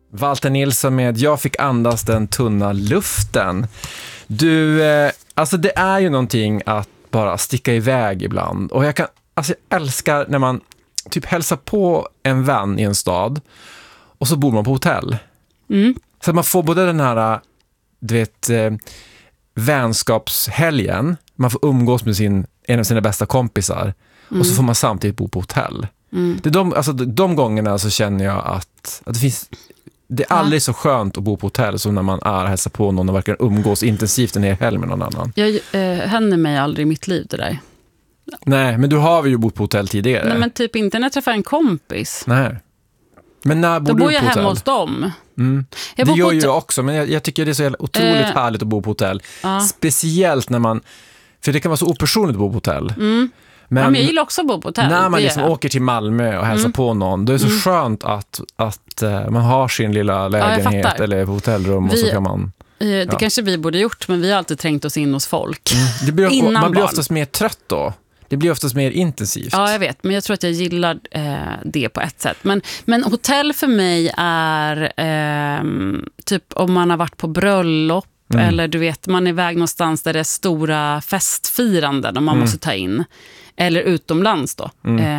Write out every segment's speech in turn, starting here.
Walter Nilsson med Jag fick andas den tunna luften. Du, alltså det är ju någonting att bara sticka iväg ibland. Och jag älskar när man typ hälsar på en vän i en stad och så bor man på hotell. Så att man får både den här, du vet, vänskapshelgen, man får umgås med en av sina bästa kompisar och så får man samtidigt bo på hotell. Det är de gångerna så känner jag att det är aldrig så skönt att bo på hotell som när man hälsar på någon och verkligen umgås intensivt en hel helg med någon annan. Händer mig aldrig i mitt liv det där. Nej, men du har ju bott på hotell tidigare. Nej, men typ inte när jag träffar en kompis. Nej. Men när bor du på hotell? Då bor jag hemma hos dem. Det gör ju jag också, men jag tycker det är så otroligt härligt att bo på hotell. Speciellt när man, för det kan vara så opersonligt att bo på hotell. Men jag gillar också att bo på hotell. När man liksom åker till Malmö och hälsar på någon, då är det så skönt att man har sin lilla lägenhet eller hotellrum och så kan man... Det kanske vi borde gjort, men vi har alltid trängt oss in hos folk. Man blir oftast mer trött då. Det blir oftast mer intensivt. Ja, jag vet. Men jag tror att jag gillar det på ett sätt. Men hotell för mig är typ om man har varit på bröllop eller du vet, man är iväg någonstans där det är stora festfiranden och man måste ta in. Eller utomlands då.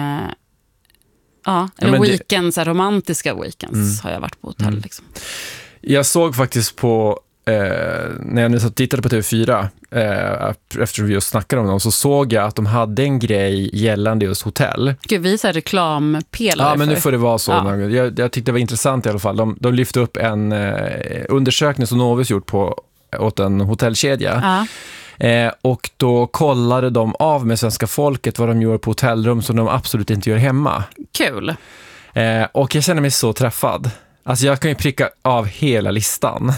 Eller weekends, romantiska weekends har jag varit på hotell. Liksom. Jag såg faktiskt på när jag nu tittade på TV4 efter vi just snackade om dem, så såg jag att de hade en grej gällande just hotell. Gud, vi är reklampelare. Ja, men nu får det vara så. Jag tyckte det var intressant i alla fall. De lyfte upp en undersökning som Novus gjort åt en hotellkedja. Och då kollade de av med svenska folket vad de gör på hotellrum som de absolut inte gör hemma. Kul. Och jag känner mig så träffad. Alltså jag kan ju pricka av hela listan.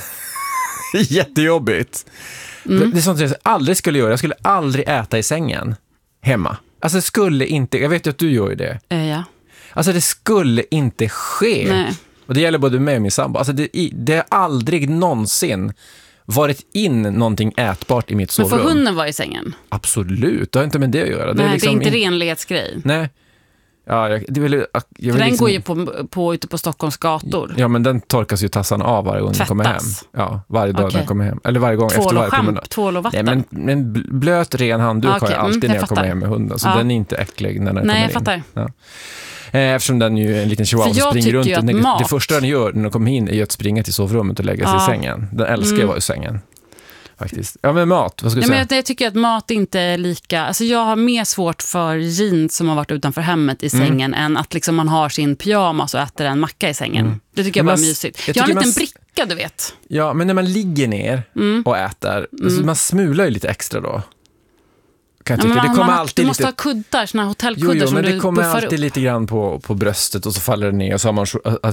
Jättejobbigt. Det är sånt jag aldrig skulle göra. Jag skulle aldrig äta i sängen hemma. Alltså det skulle inte, jag vet ju att du gör ju det. Ja. Alltså det skulle inte ske. Nej. Och det gäller både mig och min sambo. Alltså det har aldrig någonsin varit in någonting ätbart i mitt sovrum. Men får hunden vara i sängen? Absolut, det har inte med det att göra. Nej, liksom det är inte renlighetsgrej. Nej. Ja, den liksom... går ju på ute på Stockholms gator. Ja, men den torkas ju tassan av varje gång den kommer hem. Ja, varje dag den kommer hem. Eller varje gång efter varje promenad. Tvål och vatten. Nej, men blöt ren handduk har jag alltid när jag kommer hem med hunden. Så den är inte äcklig när den kommer in. Nej, jag fattar. Ja. Eftersom den ju en liten chihuahua som springer runt. Det första den gör när den kommer in är ju att springa till sovrummet och lägga sig i sängen. Den älskar att vara i sängen. Faktiskt. Ja, men mat, vad ska du säga? Men jag tycker att mat inte är lika... Alltså jag har mer svårt för jeans som har varit utanför hemmet i sängen än att liksom man har sin pyjamas och äter en macka i sängen. Det tycker jag bara är mysigt. Jag har en liten bricka, du vet. Ja, men när man ligger ner och äter, alltså man smular ju lite extra då. Kan jag tycka. Det kommer alltid du måste lite... ha kuddar, såna hotellkuddar som du buffar upp. Men det kommer alltid lite grann på bröstet och så faller det ner och så har man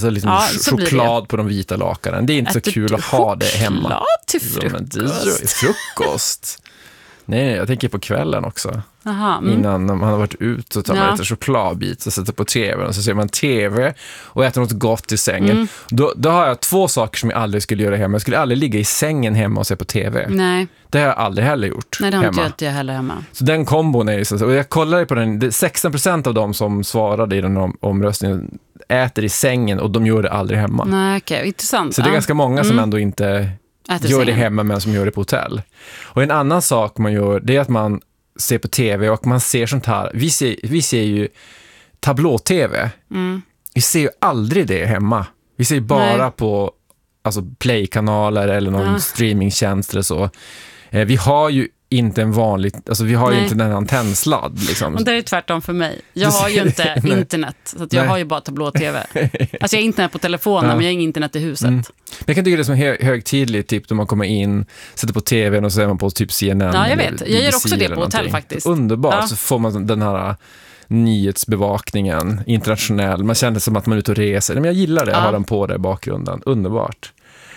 choklad på de vita lakanen. Det är inte så kul att ha det hemma. Choklad till frukost. Frukost. Nej, jag tänker på kvällen också. Aha, Innan man har varit ut så tar man lite chokladbit och sätter på tvn och så ser man tv och äter något gott i sängen. Då har jag två saker som jag aldrig skulle göra hemma. Jag skulle aldrig ligga i sängen hemma och se på tv. Nej. Det har jag aldrig heller gjort. Nej, det har inte jag heller hemma. Så den kombon är ju så. Och jag kollade på den. 16% av dem som svarade i den omröstningen äter i sängen och de gör det aldrig hemma. Nej, okej, intressant. Så det är ganska många som ändå inte gör det hemma men som gör det på hotell. Och en annan sak man gör, det är att man ser på tv och man ser sånt här. Vi ser ju tablå-tv. Vi ser ju aldrig det hemma. Vi ser bara på play-kanaler eller någon streamingtjänst eller så. Vi har ju inte en vanlig, alltså vi har ju inte den antennsladd liksom. Och det är tvärtom för mig. Jag har ju inte internet, så att jag har ju bara tablå-tv. Alltså jag har internet på telefonen, men jag har ingen internet i huset. Men jag kan tycka det är som högtidligt, typ när man kommer in, sätter på tvn och så är man på typ CNN. Ja, jag vet. Jag gör också det på hotell faktiskt. Underbart, så får man den här nyhetsbevakningen internationell. Man känner som att man är ute och reser. Men jag gillar det, har den på där i bakgrunden. Underbart.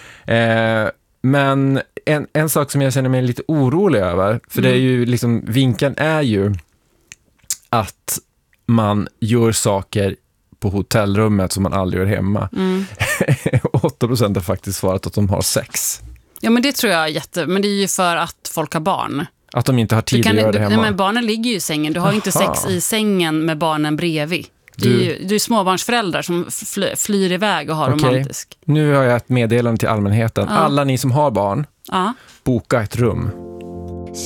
Men en sak som jag känner mig lite orolig över, för det är ju liksom, vinkeln är ju att man gör saker på hotellrummet som man aldrig gör hemma. 8% har faktiskt svarat att de har sex. Ja, men det tror jag men det är ju för att folk har barn. Att de inte har tid att göra det hemma. Nej, men barnen ligger ju i sängen. Du har ju inte sex i sängen med barnen bredvid. Du är småbarnsföräldrar som flyr iväg och har romantisk. Nu har jag ett meddelande till allmänheten. Alla ni som har barn, boka ett rum.